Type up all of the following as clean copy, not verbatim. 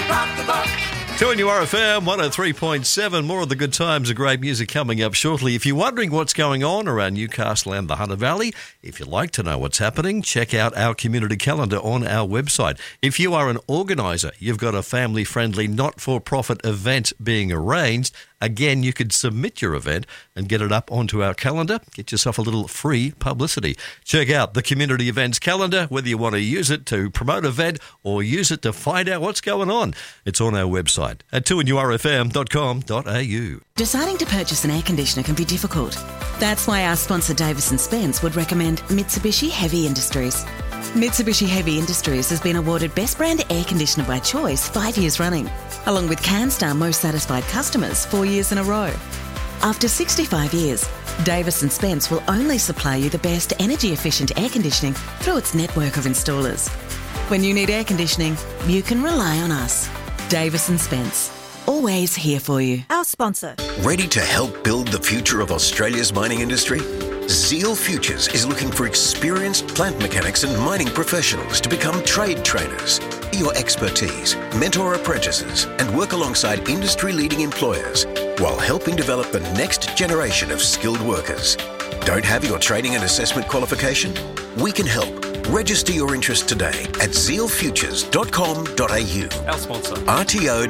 Rock the boat. 2NURFM 103.7. More of the good times and great music coming up shortly. If you're wondering what's going on around Newcastle and the Hunter Valley, if you'd like to know what's happening, check out our community calendar on our website. If you are an organiser, you've got a family-friendly, not-for-profit event being arranged, again, you could submit your event and get it up onto our calendar. Get yourself a little free publicity. Check out the community events calendar, whether you want to use it to promote an event or use it to find out what's going on. It's on our website at 2NURFM.com.au. Deciding to purchase an air conditioner can be difficult. That's why our sponsor Davis & Spence would recommend Mitsubishi Heavy Industries. Mitsubishi Heavy Industries has been awarded Best Brand Air Conditioner by Choice 5 years running, along with CanStar Most Satisfied Customers 4 years in a row. After 65 years, Davis & Spence will only supply you the best energy-efficient air conditioning through its network of installers. When you need air conditioning, you can rely on us. Davis & Spence. Always here for you. Our sponsor. Ready to help build the future of Australia's mining industry? Zeal Futures is looking for experienced plant mechanics and mining professionals to become trade trainers. Your expertise, mentor apprentices, and work alongside industry-leading employers while helping develop the next generation of skilled workers. Don't have your training and assessment qualification? We can help. Register your interest today at zealfutures.com.au. Our sponsor. RTO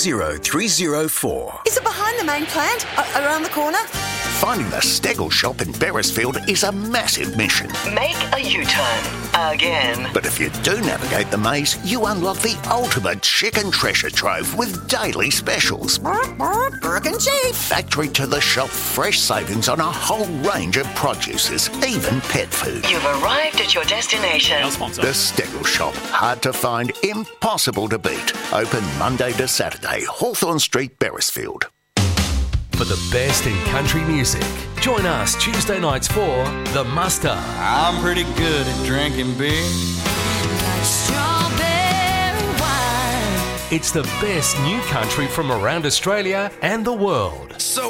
90304. Is it behind the main plant? Around the corner? Finding the Stegel shop in Beresfield is a massive mission. Make a U-turn. Again. But if you do navigate the maze, you unlock the ultimate chicken treasure trove with daily specials. Burke and Chief. Factory to the shop, fresh savings on a whole range of produces, even pet food. You've arrived at your destination. Our sponsor. The Stegel shop, hard to find, impossible to beat. Open Monday to Saturday, Hawthorn Street, Beresfield. For the best in country music, join us Tuesday nights for The Muster. I'm pretty good at drinking beer. Strawberry wine. It's the best new country from around Australia and the world. So